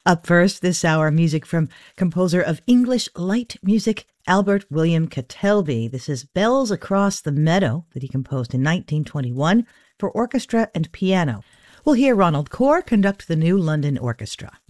Up first this hour, music from composer of English light music, Albert William Ketèlbey. This is Bells Across the Meadow that he composed in 1921 for orchestra and piano. We'll hear Ronald Corr conduct the New London Orchestra.